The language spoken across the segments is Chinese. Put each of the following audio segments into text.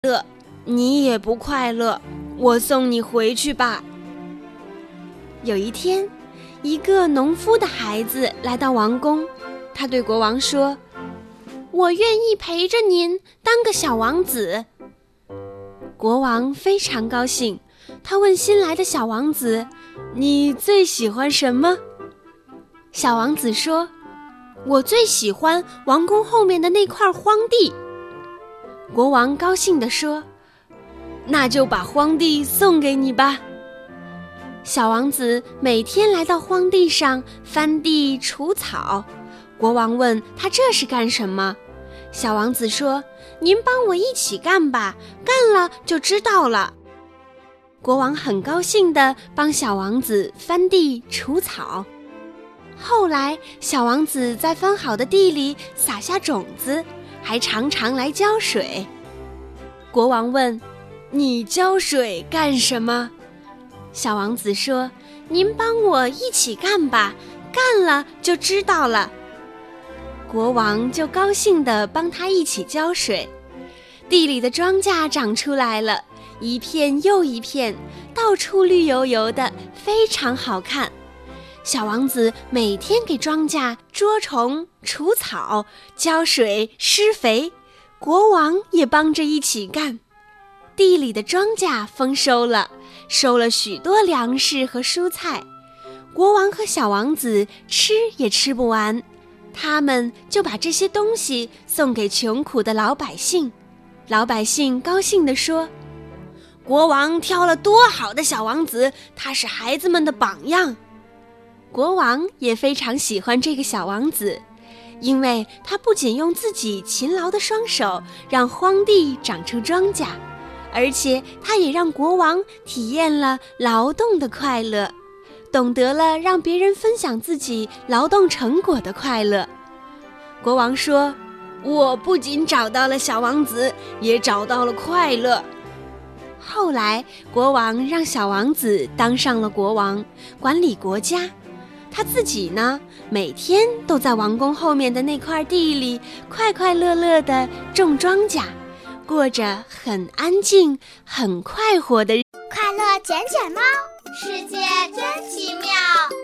乐，你也不快乐，我送你回去吧。有一天，一个农夫的孩子来到王宫，他对国王说：“我愿意陪着您当个小王子。”国王非常高兴，他问新来的小王子：“你最喜欢什么？”小王子说：“我最喜欢王宫后面的那块荒地。”国王高兴地说：“那就把荒地送给你吧。”小王子每天来到荒地上翻地除草。国王问他这是干什么？小王子说：“您帮我一起干吧，干了就知道了。”国王很高兴地帮小王子翻地除草。后来，小王子在翻好的地里撒下种子，还常常来浇水。国王问：“你浇水干什么？”小王子说：“您帮我一起干吧，干了就知道了。”国王就高兴地帮他一起浇水。地里的庄稼长出来了，一片又一片，到处绿油油的，非常好看。小王子每天给庄稼捉虫、除草、浇水、施肥，国王也帮着一起干。地里的庄稼丰收了，收了许多粮食和蔬菜。国王和小王子吃也吃不完，他们就把这些东西送给穷苦的老百姓。老百姓高兴地说：“国王挑了多好的小王子，他是孩子们的榜样。”国王也非常喜欢这个小王子，因为他不仅用自己勤劳的双手让荒地长出庄稼，而且他也让国王体验了劳动的快乐，懂得了让别人分享自己劳动成果的快乐。国王说：“我不仅找到了小王子，也找到了快乐。”后来，国王让小王子当上了国王，管理国家。他自己呢，每天都在王宫后面的那块地里快快乐乐地种庄稼，过着很安静、很快活的日子。 快乐捡捡猫，世界真奇妙。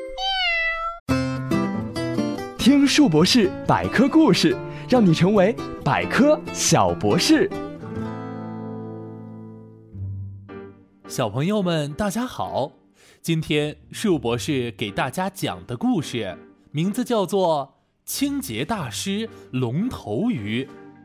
听树博士百科故事，让你成为百科小博士。 小朋友们，大家好！今天树博士给大家讲的故事名字叫做《清洁大师龙头鱼》。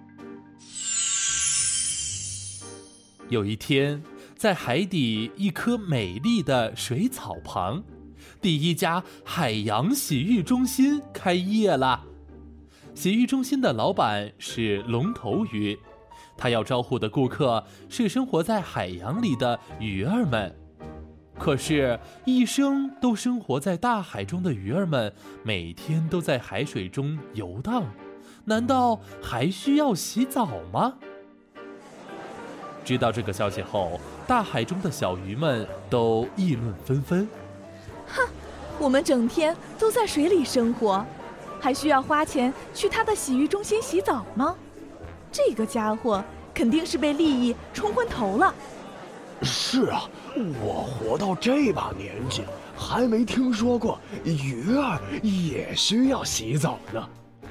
有一天，在海底一棵美丽的水草旁，第一家海洋洗浴中心开业了。洗浴中心的老板是龙头鱼，他要招呼的顾客是生活在海洋里的鱼儿们。可是，一生都生活在大海中的鱼儿们，每天都在海水中游荡，难道还需要洗澡吗？知道这个消息后，大海中的小鱼们都议论纷纷。 哼，我们整天都在水里生活，还需要花钱去他的洗浴中心洗澡吗？这个家伙肯定是被利益冲昏头了。 是啊，我活到这把年纪，还没听说过鱼儿也需要洗澡呢。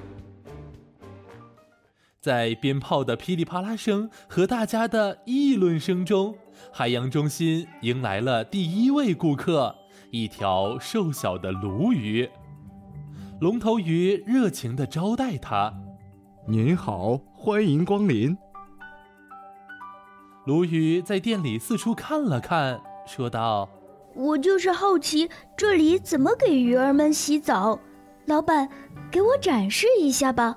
在鞭炮的噼里啪啦声和大家的议论声中，海洋中心迎来了第一位顾客，一条瘦小的鲈鱼。龙头鱼热情地招待他：“ 您好，欢迎光临。” 鲈鱼在店里四处看了看，说道：“ 我就是好奇这里怎么给鱼儿们洗澡，老板，给我展示一下吧。”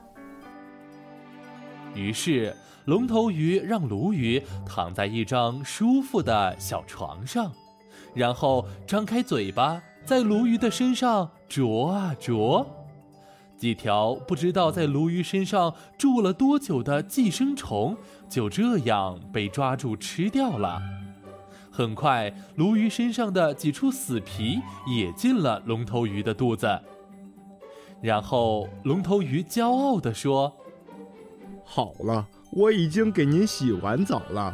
于是，龙头鱼让鲈鱼躺在一张舒服的小床上，然后张开嘴巴在鲈鱼的身上啄啊啄。几条不知道在鲈鱼身上住了多久的寄生虫就这样被抓住吃掉了。很快，鲈鱼身上的几处死皮也进了龙头鱼的肚子。然后，龙头鱼骄傲地说：“ 好了，我已经给您洗完澡了，